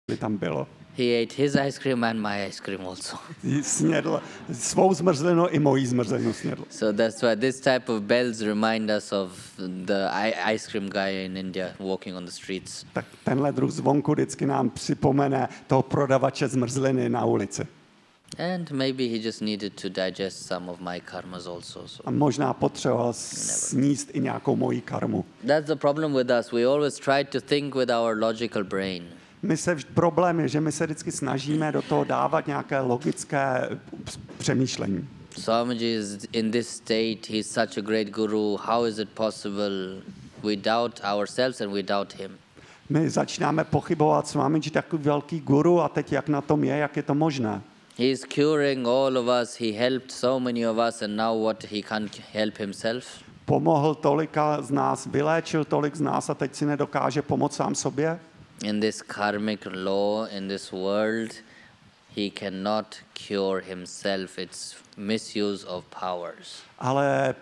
tam bylo. He ate his ice cream and my ice cream also. Snědl svou zmrzlinu i mojí zmrzlinu snědl. So that's why this type of bells remind us of the ice cream guy in India walking on the streets. Tak tenhle druh zvonku vždycky nám připomene toho prodavače zmrzliny na ulici. And maybe he just needed to digest some of my karmas also. So. A možná potřeboval sníst i nějakou moji karmu. That's the problem with us. We always try to think with our logical brain. Problém je, že my se vždycky snažíme do toho dávat nějaké logické přemýšlení. Swamiji is in this state, he's such a great guru. How is it possible? We doubt ourselves and we doubt him. My začínáme pochybovat, Swamiji takový velký guru a teď jak na tom je, jak je to možné. He is curing all of us. He helped so many of us and now what, he can't help himself? Pomohl tolika z nás, vyléčil tolik z nás a teď si nedokáže pomoct sám sobě? In this karmic law, in this world, he cannot cure himself. It's misuse of powers. Ale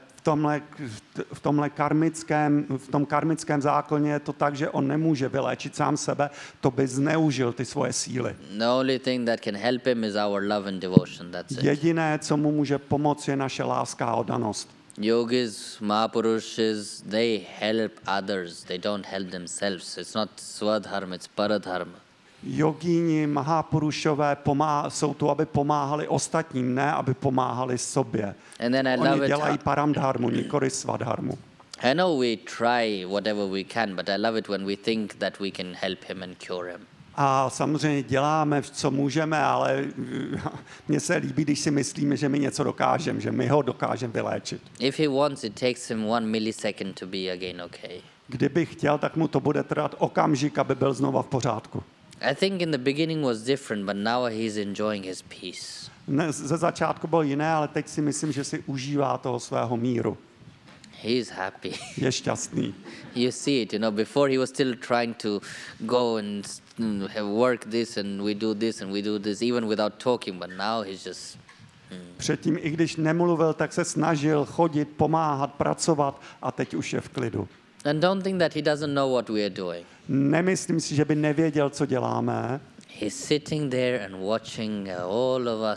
v tom karmickém zákoně je to tak, že on nemůže vyléčit sám sebe, to by zneužil ty svoje síly. The only thing that can help him is our love and devotion. That's it. Jediné, co mu může pomoct, je naše láska a oddanost. Yogis, Mahapurushas, they help others. They don't help themselves. It's not swadharma, it's paradharma. Jogíni, Mahapurušové jsou tu, aby pomáhali ostatním, ne aby pomáhali sobě. And then I love Oni it. dělají paramdharmu, nikoli svadharmu. I know we try whatever we can, but I love it when we think that we can help him and cure him. A samozřejmě děláme, co můžeme, ale mně se líbí, když si myslíme, že my něco dokážeme, že my ho dokážeme vyléčit. If he wants, it takes him 1 millisecond to be again okay. Kdyby chtěl, tak mu to bude trvat okamžik, aby byl znova v pořádku. I think in the beginning was different, but now he's enjoying his peace. Ze začátku bylo jiné, ale teď si myslím, že si užívá toho svého míru. He's happy. Je šťastný. You see it, before he was still trying to go and have work this and we do this and we do this, even without talking, but now he's just... Předtím, i když nemluvil, tak se snažil chodit, pomáhat, pracovat a teď už je v klidu. And don't think that he doesn't know what we are doing. Nemyslím si, že by nevěděl, co děláme. He's sitting there and watching all of